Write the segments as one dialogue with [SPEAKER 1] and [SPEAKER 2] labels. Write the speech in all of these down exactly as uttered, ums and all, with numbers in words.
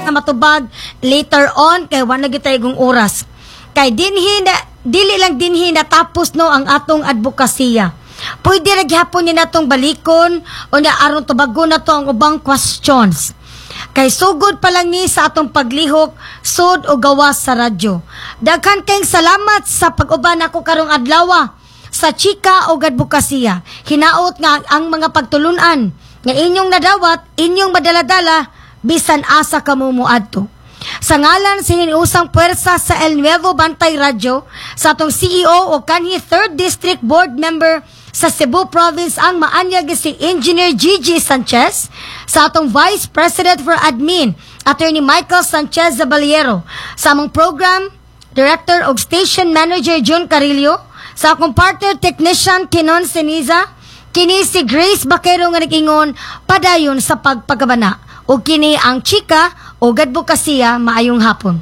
[SPEAKER 1] nga matubag later on kay wala gitay gong oras. Kay dinhi na dili lang dinhi natapos no ang atong advokasya. Pwede ra gyapon ni natong balikon o na aron tubagon na to ang ubang questions. Kay sugod pa lang ni sa atong paglihok sud o gawas sa radyo. Daghan kayong salamat sa pag-uban ako karong adlaw sa chika o advokasya. Hinaot nga ang mga pagtulunan nga inyong nadawat, inyong madaladala bisan asa kamo moadto. Sa ngalan sa hiniusang puwersa sa El Nuevo Bantay Radio, sa atong C E O o kanhi third District Board Member sa Cebu Province ang maanyag si Engineer Gigi Sanchez, sa atong Vice President for Admin, Attorney Michael Sanchez Zabaliero, sa among Program Director o Station Manager June Carillo, sa akong partner technician Tinon Seniza, kini si Grace Bakero nga nag-ingon padayon sa pagpagabana. O kini ang chika o advokasya maayong hapon.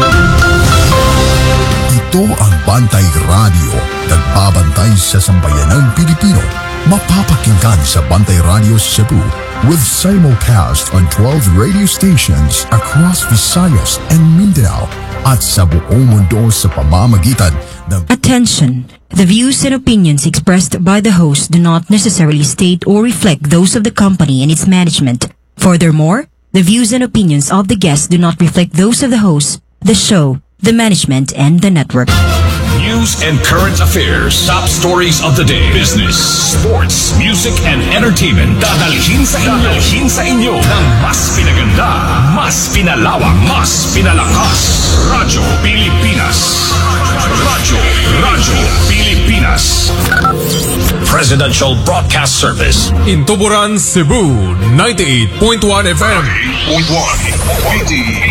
[SPEAKER 2] Ito ang Bantay Radio, nagbabantay sa sambayanang Pilipino. Mapapakinggan sa Bantay Radio Cebu with simulcast on twelve radio stations across Visayas and Mindanao at sa buong mundo sa pamamagitan ng...
[SPEAKER 3] Attention! The views and opinions expressed by the host do not necessarily state or reflect those of the company and its management. Furthermore, the views and opinions of the guests do not reflect those of the host, the show, the management, and the network.
[SPEAKER 4] News and current affairs, top stories of the day, business, sports, music, and entertainment. Dadalhin sa inyo, dadalhin sa inyo ng mas pinaganda, mas pinalawak, mas pinalakas. Radyo Pilipinas. Radyo, Radyo Pilipinas. Presidential Broadcast Service.
[SPEAKER 5] In Tuburan, Cebu, ninety-eight point one F M.
[SPEAKER 4] ninety-eight point one.